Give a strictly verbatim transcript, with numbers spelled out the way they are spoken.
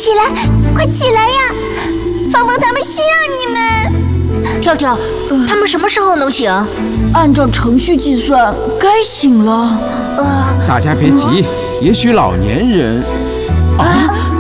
起来，快起来呀！芳芳他们需要你们。 跳跳，他们什么时候能醒？ 按照程序计算，该醒了。 呃， 大家别急，也许老年人……啊！